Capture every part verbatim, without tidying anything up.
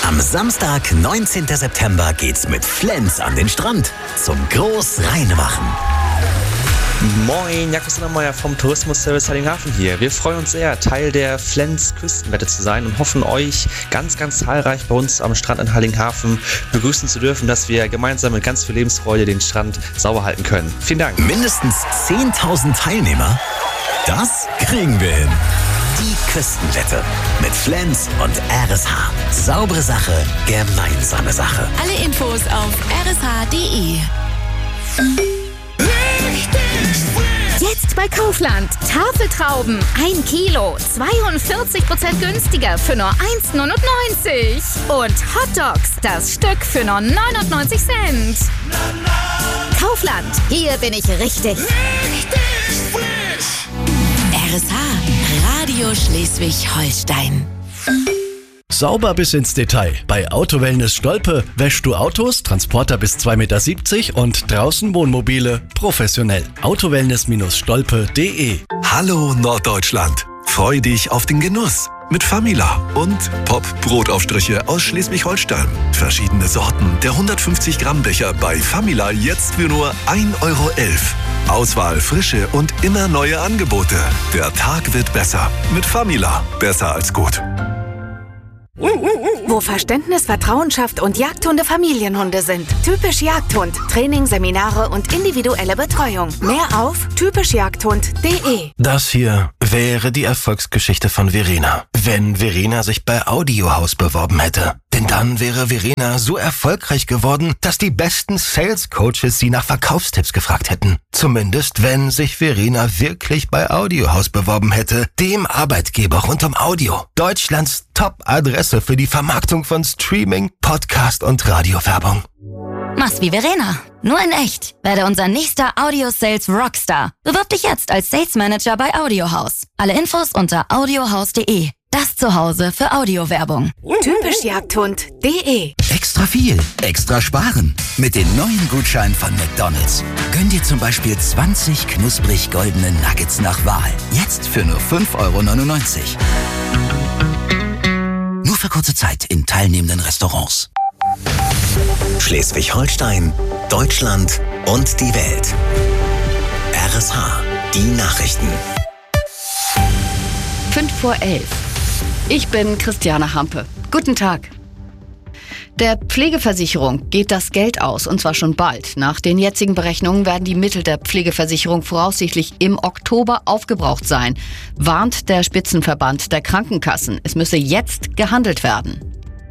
Am Samstag, neunzehnten September, geht's mit Flens an den Strand zum Groß-Reinemachen. Moin, Jakob Sondermeier vom Tourismusservice Heiligenhafen hier. Wir freuen uns sehr, Teil der Flens Küstenwette zu sein und hoffen euch ganz, ganz zahlreich bei uns am Strand in Heiligenhafen begrüßen zu dürfen, dass wir gemeinsam mit ganz viel Lebensfreude den Strand sauber halten können. Vielen Dank. Mindestens zehntausend Teilnehmer? Das kriegen wir hin. Die Küstenwette mit Flens und R S H. Saubere Sache, gemeinsame Sache. Alle Infos auf r s h punkt d e. Jetzt bei Kaufland. Tafeltrauben. ein Kilo. zweiundvierzig Prozent günstiger für nur eins Komma neunundneunzig. Und Hotdogs. Das Stück für nur neunundneunzig Cent. Kaufland. Hier bin ich richtig. Richtig frisch. R S H. Radio Schleswig-Holstein. Sauber bis ins Detail. Bei Autowellness Stolpe wäschst du Autos, Transporter bis zwei Meter siebzig und draußen Wohnmobile professionell. autowellness Stolpe punkt d e. Hallo Norddeutschland. Freu dich auf den Genuss mit Famila und Pop-Brotaufstriche aus Schleswig-Holstein. Verschiedene Sorten der hundertfünfzig Gramm Becher bei Famila jetzt für nur ein Euro elf. Auswahl, Frische und immer neue Angebote. Der Tag wird besser mit Famila. Besser als gut. Wo Verständnis, Vertrauen schafft und Jagdhunde Familienhunde sind. Typisch Jagdhund. Training, Seminare und individuelle Betreuung. Mehr auf typisch jagdhund punkt d e. Das hier wäre die Erfolgsgeschichte von Verena. Wenn Verena sich bei Audiohaus beworben hätte. Denn dann wäre Verena so erfolgreich geworden, dass die besten Sales-Coaches sie nach Verkaufstipps gefragt hätten. Zumindest, wenn sich Verena wirklich bei Audiohaus beworben hätte, dem Arbeitgeber rund um Audio. Deutschlands Top-Adresse für die Vermarktung von Streaming, Podcast und Radiowerbung. Mach's wie Verena. Nur in echt. Werde unser nächster Audio-Sales Rockstar. Bewirb dich jetzt als Sales Manager bei Audiohaus. Alle Infos unter audiohaus punkt d e. Das Zuhause für Audiowerbung. typisch jagdhund punkt d e. Extra viel, extra sparen. Mit den neuen Gutscheinen von McDonald's. Gönn dir zum Beispiel zwanzig knusprig goldene Nuggets nach Wahl. Jetzt für nur fünf Euro neunundneunzig. Nur für kurze Zeit in teilnehmenden Restaurants. Schleswig-Holstein, Deutschland und die Welt. R S H, die Nachrichten. Fünf vor elf. Ich bin Christiane Hampe. Guten Tag. Der Pflegeversicherung geht das Geld aus, und zwar schon bald. Nach den jetzigen Berechnungen werden die Mittel der Pflegeversicherung voraussichtlich im Oktober aufgebraucht sein, warnt der Spitzenverband der Krankenkassen. Es müsse jetzt gehandelt werden.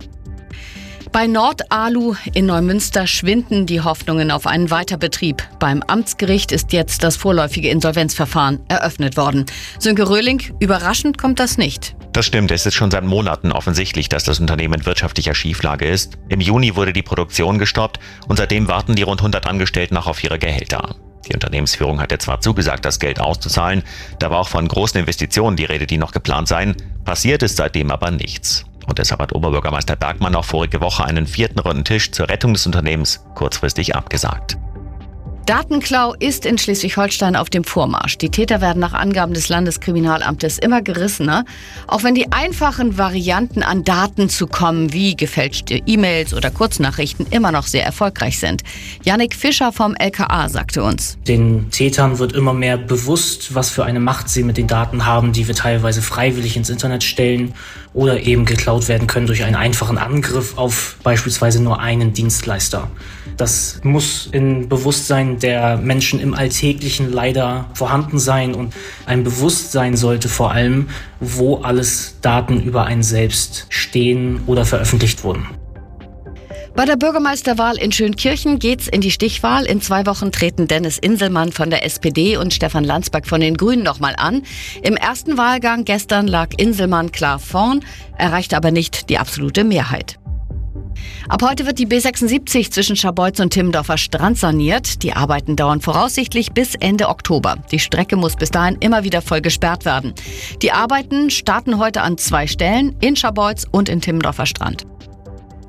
Bei Nordalu in Neumünster schwinden die Hoffnungen auf einen Weiterbetrieb. Beim Amtsgericht ist jetzt das vorläufige Insolvenzverfahren eröffnet worden. Sönke Röhling, überraschend kommt das nicht. Das stimmt, es ist schon seit Monaten offensichtlich, dass das Unternehmen in wirtschaftlicher Schieflage ist. Im Juni wurde die Produktion gestoppt und seitdem warten die rund hundert Angestellten noch auf ihre Gehälter. Die Unternehmensführung hatte zwar zugesagt, das Geld auszuzahlen, da war auch von großen Investitionen die Rede, die noch geplant seien. Passiert ist seitdem aber nichts. Und deshalb hat Oberbürgermeister Bergmann auch vorige Woche einen vierten runden Tisch zur Rettung des Unternehmens kurzfristig abgesagt. Datenklau ist in Schleswig-Holstein auf dem Vormarsch. Die Täter werden nach Angaben des Landeskriminalamtes immer gerissener. Auch wenn die einfachen Varianten, an Daten zu kommen, wie gefälschte E-Mails oder Kurznachrichten, immer noch sehr erfolgreich sind. Jannik Fischer vom L K A sagte uns: Den Tätern wird immer mehr bewusst, was für eine Macht sie mit den Daten haben, die wir teilweise freiwillig ins Internet stellen oder eben geklaut werden können durch einen einfachen Angriff auf beispielsweise nur einen Dienstleister. Das muss im Bewusstsein der Menschen im Alltäglichen leider vorhanden sein, und ein Bewusstsein sollte vor allem, wo alles Daten über einen selbst stehen oder veröffentlicht wurden. Bei der Bürgermeisterwahl in Schönkirchen geht's in die Stichwahl. In zwei Wochen treten Dennis Inselmann von der S P D und Stefan Landsberg von den Grünen nochmal an. Im ersten Wahlgang gestern lag Inselmann klar vorn, erreichte aber nicht die absolute Mehrheit. Ab heute wird die B sechsundsiebzig zwischen Scharbeutz und Timmendorfer Strand saniert. Die Arbeiten dauern voraussichtlich bis Ende Oktober. Die Strecke muss bis dahin immer wieder voll gesperrt werden. Die Arbeiten starten heute an zwei Stellen, in Scharbeutz und in Timmendorfer Strand.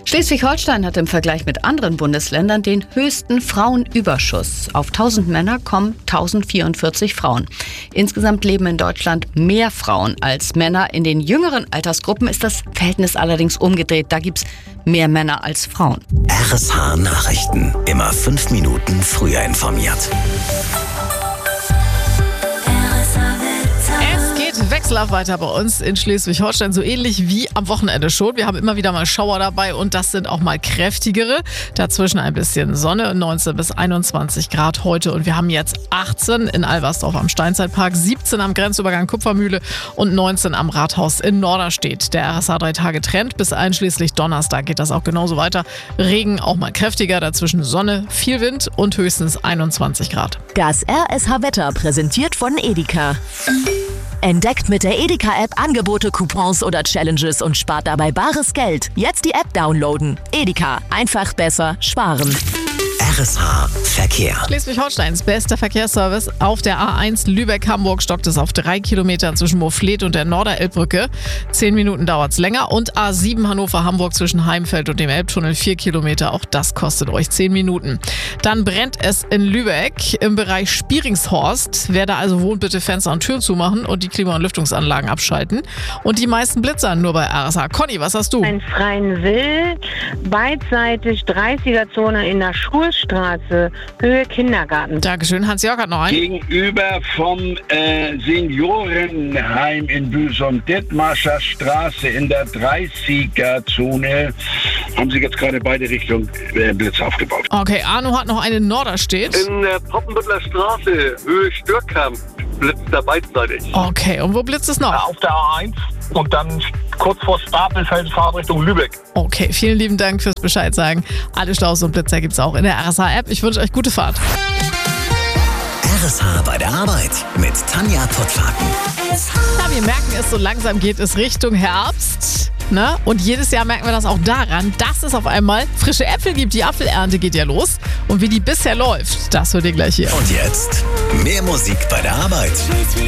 Schleswig-Holstein hat im Vergleich mit anderen Bundesländern den höchsten Frauenüberschuss. Auf tausend Männer kommen tausendvierundvierzig Frauen. Insgesamt leben in Deutschland mehr Frauen als Männer. In den jüngeren Altersgruppen ist das Verhältnis allerdings umgedreht. Da gibt's mehr Männer als Frauen. R S H Nachrichten. Immer fünf Minuten früher informiert. Wechselhaft weiter bei uns in Schleswig-Holstein, so ähnlich wie am Wochenende schon. Wir haben immer wieder mal Schauer dabei und das sind auch mal kräftigere. Dazwischen ein bisschen Sonne, neunzehn bis einundzwanzig Grad heute und wir haben jetzt achtzehn in Albersdorf am Steinzeitpark, siebzehn am Grenzübergang Kupfermühle und neunzehn am Rathaus in Norderstedt. Der R S H drei Tage Trend bis einschließlich Donnerstag geht das auch genauso weiter. Regen auch mal kräftiger, dazwischen Sonne, viel Wind und höchstens einundzwanzig Grad. Das R S H-Wetter präsentiert von Edeka. Entdeckt mit der Edeka-App Angebote, Coupons oder Challenges und spart dabei bares Geld. Jetzt die App downloaden. Edeka. Einfach besser sparen. R S H Verkehr. Schleswig-Holsteins bester Verkehrsservice. Auf der A eins Lübeck-Hamburg stockt es auf drei Kilometer zwischen Moorfleet und der Norderelbbrücke. Zehn Minuten dauert es länger. Und A sieben Hannover-Hamburg zwischen Heimfeld und dem Elbtunnel vier Kilometer. Auch das kostet euch zehn Minuten. Dann brennt es in Lübeck im Bereich Spieringshorst. Wer da also wohnt, bitte Fenster und Türen zumachen und die Klima- und Lüftungsanlagen abschalten. Und die meisten blitzern nur bei R S H. Conny, was hast du? Einen freien Will, beidseitig dreißiger-Zone in der Schulstraße, Höhe Kindergarten. Dankeschön. Hans-Jörg hat noch einen. Gegenüber vom äh, Seniorenheim in Büsum, Dithmarscher Straße in der dreißiger-Zone, haben sie jetzt gerade beide Richtungen äh, Blitz aufgebaut. Okay, Arno hat noch einen Norderstedt. In der Poppenbüttler Straße, Höhe Stürkamp, blitzt da beidseitig. Okay, und wo blitzt es noch? Auf der A eins und dann kurz vor Stapelfeld, Fahrtrichtung Lübeck. Okay, vielen lieben Dank fürs Bescheid sagen. Alle Staus und Blitzer gibt es auch in der R S H-App. Ich wünsche euch gute Fahrt. R S H bei der Arbeit mit Tanja Pottwagen. Ja, wir merken es, so langsam geht es Richtung Herbst. Ne? Und jedes Jahr merken wir das auch daran, dass es auf einmal frische Äpfel gibt. Die Apfelernte geht ja los. Und wie die bisher läuft, das hört ihr gleich hier. Und jetzt mehr Musik bei der Arbeit.